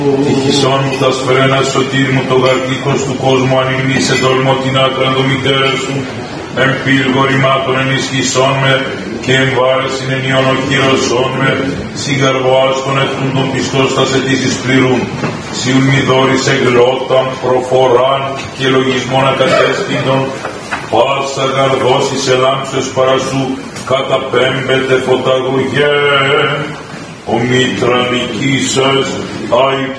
Τυχισόν μου τα σφρένα σωτήρ μου το γαρκίκος του κόσμου αν ημνήσε τολμώ την άκραν το μητέρα σου εμπύργο ρημάτων ενισχυσόν με και εμβάρεσιν ενιών οχυρωσόν με σιγαρβοάσκον εχθούν τον πιστός τα αιτήσεις πληρούν σιουν μη δόρισε γλώταν προφοράν και λογισμόν ακατέστητον πάσα γαρδώσεις ελάμψεως παρασού καταπέμπεται φωταγωγέ ο μήτρα νικήσας, αι